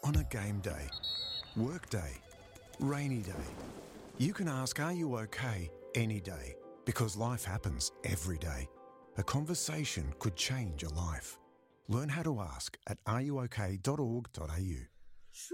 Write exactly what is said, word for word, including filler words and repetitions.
On a game day, work day, rainy day, you can ask, are you okay, any day, because life happens every day. A conversation could change a life. Learn how to ask at are you okay dot org dot a u.